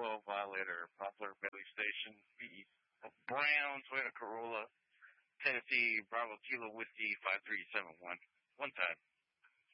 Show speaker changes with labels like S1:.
S1: 12 Violator, Poplar Bailey Station, Brown, Toyota Corolla, Tennessee, Bravo Kilo Whiskey 5371. One time.